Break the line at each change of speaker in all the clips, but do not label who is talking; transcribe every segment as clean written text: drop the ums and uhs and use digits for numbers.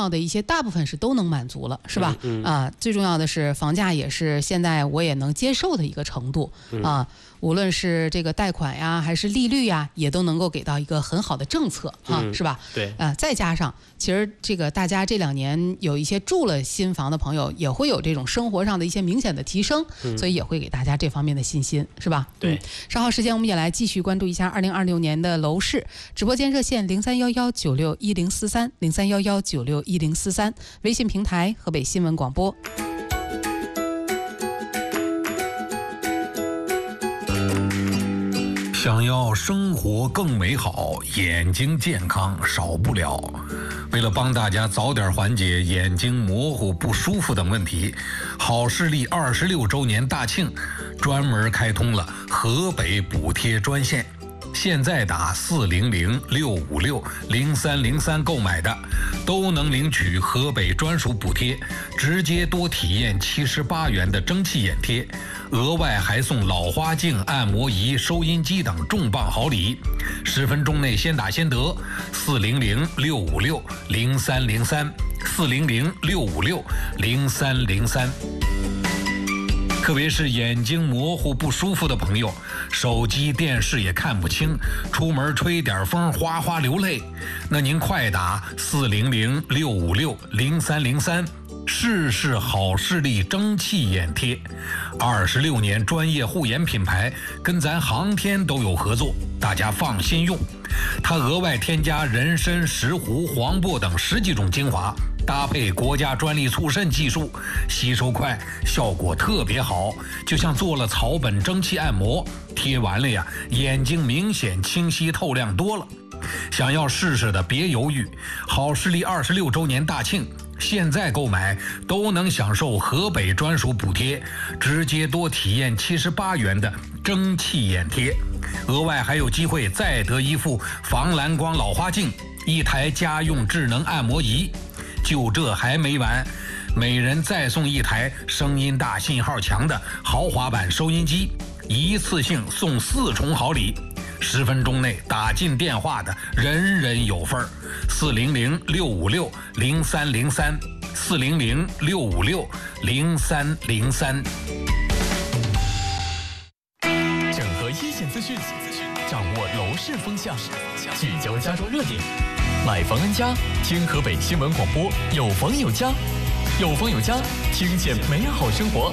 要的一些大部分是都能满足了，是吧？最重要的是房价也是现在我也能接受的一个程度啊。无论是这个贷款呀，还是利率呀，也都能够给到一个很好的政策是吧？
对
再加上其实这个大家这2年有一些住了新房的朋友，也会有这种生活上的一些明显的提升，所以也会给大家这方面的信心，是吧？
对。
稍后时间我们也来继续关注一下2026年的楼市。直播间热线0311961043，0311961043，微信平台河北新闻广播。
想要生活更美好，眼睛健康少不了。为了帮大家早点缓解眼睛模糊不舒服等问题，好视力26周年大庆专门开通了河北补贴专线。现在打400-656-0303购买的，都能领取河北专属补贴，直接多体验78元的蒸汽眼贴，额外还送老花镜、按摩仪、收音机等重磅好礼。10分钟内先打先得，400-656-0303，400-656-0303。特别是眼睛模糊不舒服的朋友，手机电视也看不清，出门吹点风哗哗流泪，那您快打400-656-0303，试试好视力蒸汽眼贴。26年专业护眼品牌，跟咱航天都有合作，大家放心用。它额外添加人参、石斛、黄柏等10几种精华，搭配国家专利促渗技术，吸收快，效果特别好，就像做了草本蒸汽按摩，贴完了呀，眼睛明显清晰透亮多了。想要试试的别犹豫，好视力26周年大庆，现在购买都能享受河北专属补贴，直接多体验78元的蒸汽眼贴，额外还有机会再得一副防蓝光老花镜，1台家用智能按摩仪。就这还没完，每人再送1台声音大、信号强的豪华版收音机，一次性送4重好礼。10分钟内打进电话的人人有份儿。400-656-0303，400-656-0303。
整合一线资讯，掌握楼市风向，聚焦家中热点。买房安家，听河北新闻广播，有房有家，有房有家，听见美好生活。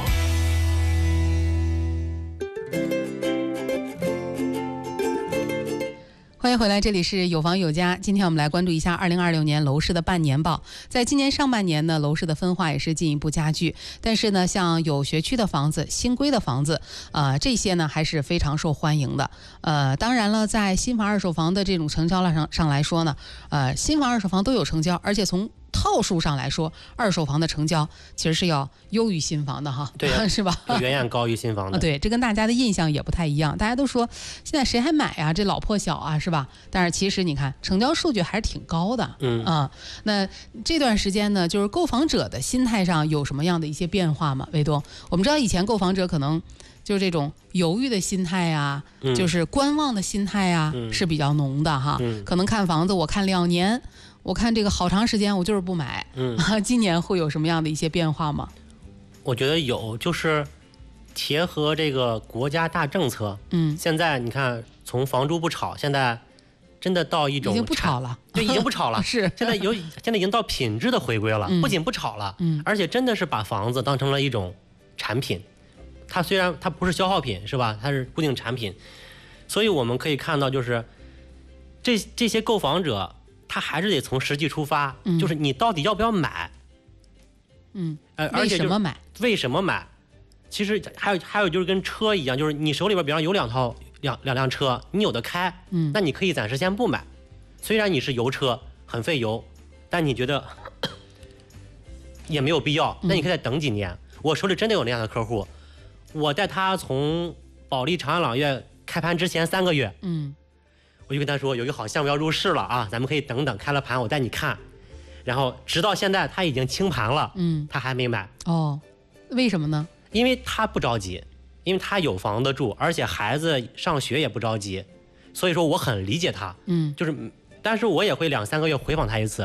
欢迎回来，这里是有房有家。今天我们来关注一下2026年楼市的半年报。在今年上半年呢，楼市的分化也是进一步加剧。但是呢，像有学区的房子、新规的房子，这些呢还是非常受欢迎的。当然了，在新房、二手房的这种成交量上来说呢，新房、二手房都有成交，而且从套数上来说，二手房的成交其实是要优于新房的哈，
对呀，
是吧？
远远高于新房的。
对，这跟大家的印象也不太一样。大家都说现在谁还买啊？这老破小啊，是吧？但是其实你看，成交数据还是挺高的。那这段时间呢，就是购房者的心态上有什么样的一些变化吗？卫东，我们知道以前购房者可能就是这种犹豫的心态啊，就是观望的心态啊，是比较浓的哈。可能看房子，我看2年。我看这个好长时间，我就是不买。今年会有什么样的一些变化吗？
我觉得有，就是贴合这个国家大政策。现在你看，从房住不炒，现在真的到一种
已经不炒了，
对，已经不炒了。
是，
现在已经到品质的回归了，不仅不炒了，而且真的是把房子当成了一种产品。它虽然它不是消耗品，是吧？它是固定产品，所以我们可以看到，就是这些购房者。他还是得从实际出发，就是你到底要不要买？
为什么买？
为什么买？其实还有就是跟车一样，就是你手里边比方有两辆车，你有的开，那你可以暂时先不买。虽然你是油车，很费油，但你觉得也没有必要，那你可以再等几年。我手里真的有那样的客户，我带他从保利长安朗悦开盘之前3个月，我就跟他说有一个好项目要入市了啊，咱们可以等等，开了盘我带你看。然后直到现在他已经清盘了，他还没买。
为什么呢？
因为他不着急，因为他有房子住，而且孩子上学也不着急，所以说我很理解他。但是我也会2-3个月回访他一次。他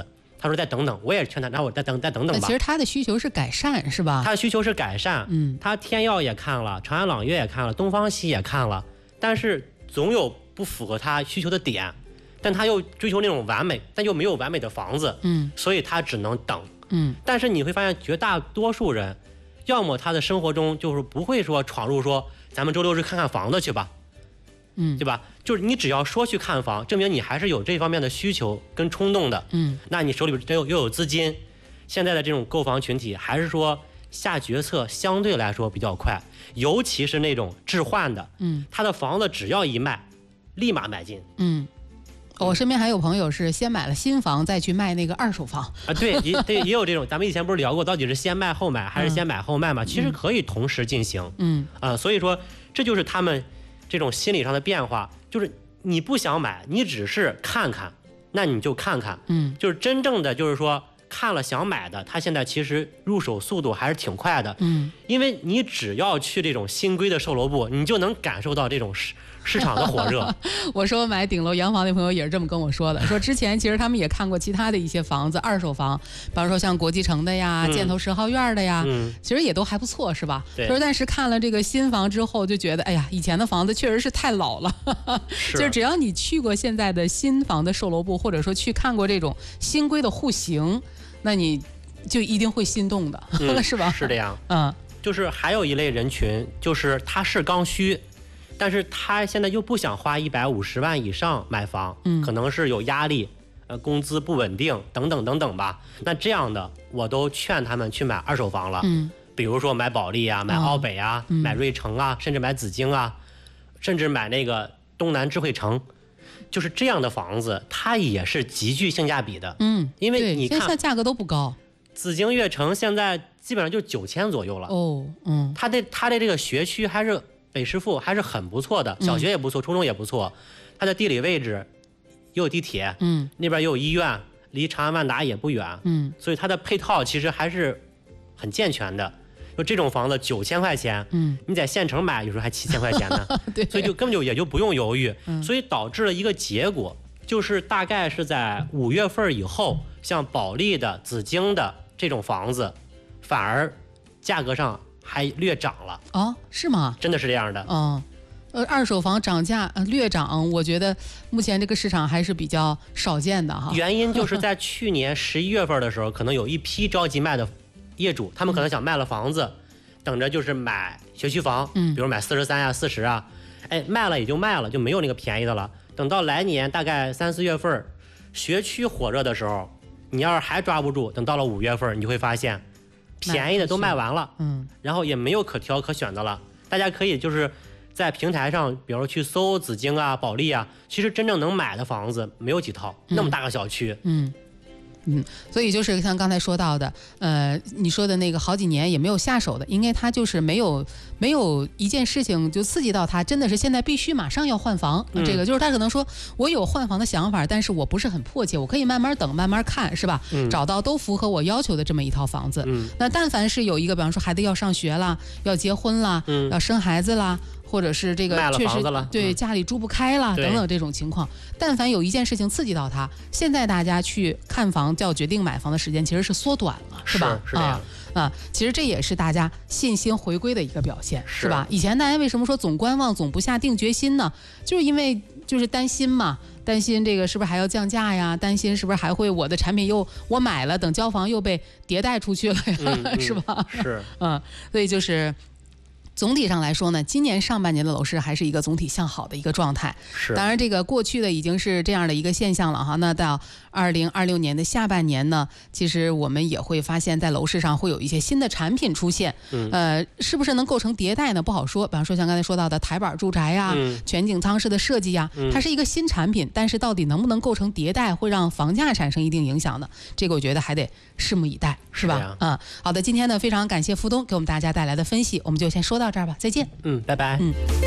他说再等等，我也劝他让我再等等吧。
其实他的需求是改善是吧？
他的需求是改善，他天药也看了，长安朗月也看了，东方西也看了，但是总有不符合他需求的点，但他又追求那种完美，但又没有完美的房子，所以他只能等，但是你会发现绝大多数人，要么他的生活中就是不会说闯入说咱们周六日看看房子去吧，对吧？就是你只要说去看房，证明你还是有这方面的需求跟冲动的，那你手里边又有资金，现在的这种购房群体还是说下决策相对来说比较快，尤其是那种置换的，他的房子只要一卖，立马买进，
我身边还有朋友是先买了新房再去卖那个二手房
啊，对，也有这种，咱们以前不是聊过到底是先卖后买还是先买后卖嘛？其实可以同时进行，所以说这就是他们这种心理上的变化，就是你不想买，你只是看看，那你就看看，就是真正的就是说看了想买的，他现在其实入手速度还是挺快的，因为你只要去这种新规的售楼部，你就能感受到这种市场的火热。
我说买顶楼洋房的朋友也是这么跟我说的，说之前其实他们也看过其他的一些房子，二手房，比方说像国际城的呀、箭头10号院的呀，其实也都还不错，是吧？就是但是看了这个新房之后，就觉得哎呀，以前的房子确实是太老了。就是只要你去过现在的新房的售楼部，或者说去看过这种新规的户型，那你就一定会心动的，是吧？
是这样，就是还有一类人群，就是他是刚需。但是他现在又不想花150万以上买房，可能是有压力，工资不稳定等等等等吧。那这样的我都劝他们去买二手房了，比如说买保利啊，买奥北啊，买瑞城啊，甚至买紫荆啊，甚至买那个东南智慧城，就是这样的房子，它也是极具性价比的。因为你看
现在价格都不高，
紫荆悦城现在基本上就9000左右了。它的这个学区还是。北师附还是很不错的，小学也不错，初中也不错，它的地理位置又有地铁，那边又有医院，离长安万达也不远，所以它的配套其实还是很健全的。就这种房子9000块钱，你在县城买有时候还7000块钱呢，
对，
所以就根本也就不用犹豫，所以导致了一个结果，就是大概是在5月份以后，像保利的、紫荆的这种房子，反而价格上还略涨了。
是吗？
真的是这样的。
二手房涨价略涨，我觉得目前这个市场还是比较少见的哈。
原因就是在去年11月份的时候，可能有一批着急卖的业主，他们可能想卖了房子，等着就是买学区房，比如买43啊、40啊，卖了也就卖了，就没有那个便宜的了。等到来年大概3、4月份，学区火热的时候，你要是还抓不住，等到了5月份，你就会发现。便宜的都卖完了，然后也没有可挑可选的了。大家可以就是在平台上，比如去搜紫荆啊、保利啊，其实真正能买的房子没有几套，那么大个小区。
所以就是像刚才说到的，你说的那个好几年也没有下手的，应该他就是没有一件事情就刺激到他，真的是现在必须马上要换房。这个就是他可能说我有换房的想法，但是我不是很迫切，我可以慢慢等慢慢看，是吧？找到都符合我要求的这么一套房子。那但凡是有一个比方说孩子要上学啦，要结婚啦，要生孩子啦，或者是这个确实对家里住不开了等等这种情况，但凡有一件事情刺激到他，现在大家去看房叫决定买房的时间其实是缩短了，是吧？
是这样。
其实这也是大家信心回归的一个表现，是吧？以前大家为什么说总观望总不下定决心呢？就是因为就是担心嘛，担心这个是不是还要降价呀？担心是不是还会我的产品我买了，等交房又被迭代出去了呀，是吧？
是，
所以就是总体上来说呢，今年上半年的楼市还是一个总体向好的一个状态。
是，
当然这个过去的已经是这样的一个现象了哈。那到2026年的下半年呢，其实我们也会发现，在楼市上会有一些新的产品出现。是不是能构成迭代呢？不好说。比方说像刚才说到的台板住宅呀、全景舱式的设计呀，它是一个新产品，但是到底能不能构成迭代，会让房价产生一定影响呢？这个我觉得还得拭目以待，是吧？好的，今天呢非常感谢付东给我们大家带来的分析，我们就先说到这儿吧，再见。
拜拜。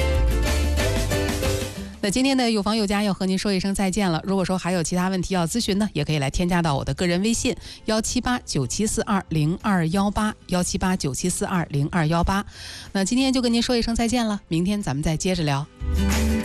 那今天的有房有家要和您说一声再见了。如果说还有其他问题要咨询呢，也可以来添加到我的个人微信17897420218，17897420218。那今天就跟您说一声再见了，明天咱们再接着聊。